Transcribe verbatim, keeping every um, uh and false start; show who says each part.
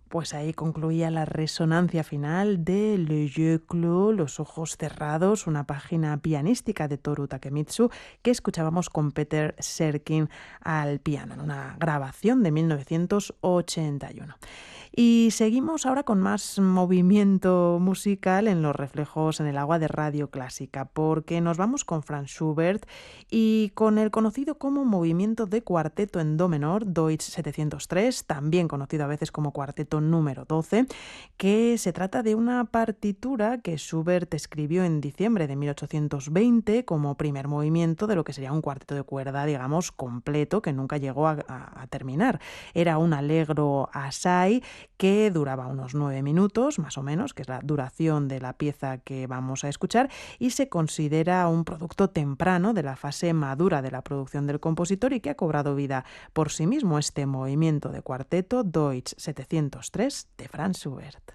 Speaker 1: Pues ahí concluía la resonancia final de Le Jeu Clos, Los ojos cerrados, una página pianística de Toru Takemitsu que escuchábamos con Peter Serkin al piano en una grabación de mil novecientos ochenta y uno. Y seguimos ahora con más movimiento musical en los reflejos en el agua de Radio Clásica, porque nos vamos con Franz Schubert y con el conocido como movimiento de cuarteto en do menor, Deutsch setecientos tres, también conocido a veces como cuarteto número doce, que se trata de una partitura que Schubert escribió en diciembre de mil ochocientos veinte como primer movimiento de lo que sería un cuarteto de cuerda, digamos, completo, que nunca llegó a, a- a terminar. Era un allegro assai que duraba unos nueve minutos, más o menos, que es la duración de la pieza que vamos a escuchar, y se considera un producto temprano de la fase madura de la producción del compositor y que ha cobrado vida por sí mismo este movimiento de cuarteto Deutsch setecientos tres de Franz Schubert.